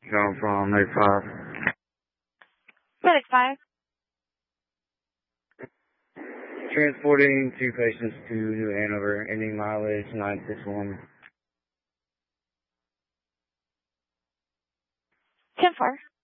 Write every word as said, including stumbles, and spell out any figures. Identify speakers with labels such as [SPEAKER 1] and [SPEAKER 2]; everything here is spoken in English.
[SPEAKER 1] Going from ninety-five.
[SPEAKER 2] ninety-five.
[SPEAKER 1] Transporting two patients to New Hanover, ending mileage nine six one.
[SPEAKER 2] ten four.